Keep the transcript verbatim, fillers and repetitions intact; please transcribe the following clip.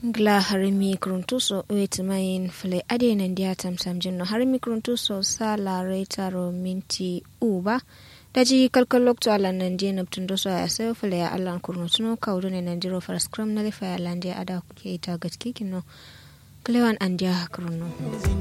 Gla harimi kruntuso wetmain fle ade nandia tamsam jinno harimi kruntuso sala retaro minti uba daji kalkalok to ala nandia naptundo so asa fle ya alan kurnutuno kawdo ne nandiro far scrum na le fa landia ada ke ita gatki kinno klewan andia krunno